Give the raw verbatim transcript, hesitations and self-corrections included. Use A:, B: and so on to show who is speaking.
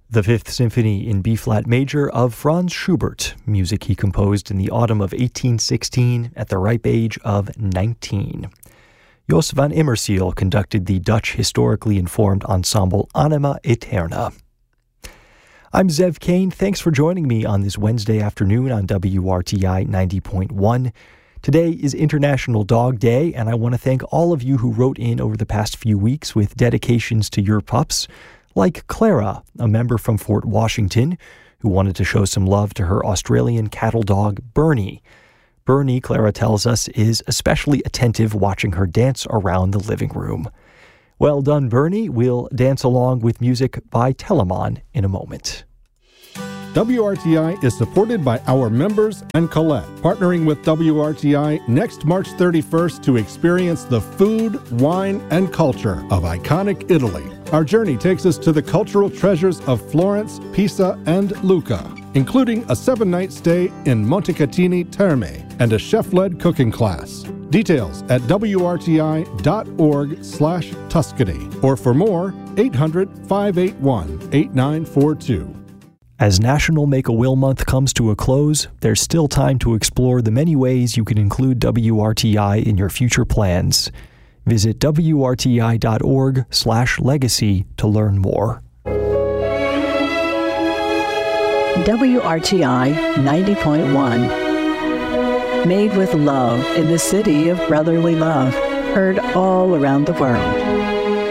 A: The Fifth Symphony in B-flat major of Franz Schubert, music he composed in the autumn of eighteen sixteen at the ripe age of nineteen. Jos van Immersiel conducted the Dutch historically informed ensemble Anima Eterna. I'm Zev Kane. Thanks for joining me on this Wednesday afternoon on W R T I ninety point one. Today is International Dog Day, and I want to thank all of you who wrote in over the past few weeks with dedications to your pups, like Clara, a member from Fort Washington, who wanted to show some love to her Australian cattle dog, Bernie. Bernie, Clara tells us, is especially attentive watching her dance around the living room. Well done, Bernie. We'll dance along with music by Telemann in a moment.
B: W R T I is supported by our members and Colette, partnering with W R T I next March thirty-first to experience the food, wine, and culture of iconic Italy. Our journey takes us to the cultural treasures of Florence, Pisa, and Lucca, including a seven-night stay in Montecatini Terme and a chef-led cooking class. Details at W R T I dot org slash Tuscany, or for more, eight hundred, five eight one, eight nine four two.
A: As National Make-A-Will Month comes to a close, there's still time to explore the many ways you can include W R T I in your future plans. Visit W R T I dot org slash legacy to learn more.
C: W R T I ninety point one. Made with love in the city of brotherly love, heard all around the world.